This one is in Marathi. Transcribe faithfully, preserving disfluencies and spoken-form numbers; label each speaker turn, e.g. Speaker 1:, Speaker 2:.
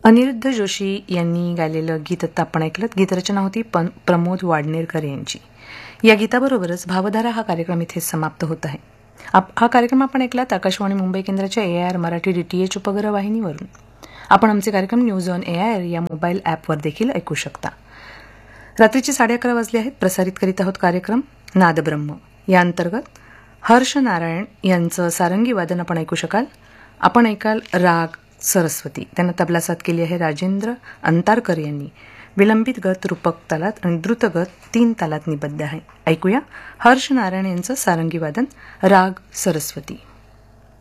Speaker 1: अनिरुद्ध जोशी यांनी गायलेलं गीत आता आपण ऐकलं. गीतरचना होती पण प्रमोद वाडनेरकर यांची. या गीताबरोबरच भावधारा हा कार्यक्रम इथे समाप्त होत आहे. आप हा कार्यक्रम आपण ऐकलात आकाशवाणी मुंबई केंद्राच्या ए I R Marathi D T H उपग्रह वाहिनीवरून. आपण आमचे कार्यक्रम news on A I R या मोबाईल ॲपवर देखील ऐकू शकता. रात्रीचे साडे अकरा वाजले आहेत. प्रसारित करीत आहोत कार्यक्रम नादब्रह्म. या अंतर्गत हर्ष नारायण यांचं सारंगी वादन आपण ऐकू शकाल. आपण ऐकाल राग सरस्वती. त्यांना तबला साथ केली आहे राजेंद्र अंतारकर यांनी. विलंबित गत रूपक तालात आणि द्रुतगत तीन तालात निबद्ध आहे. ऐकूया हर्ष नारायण यांचं सारंगी वादन राग सरस्वती.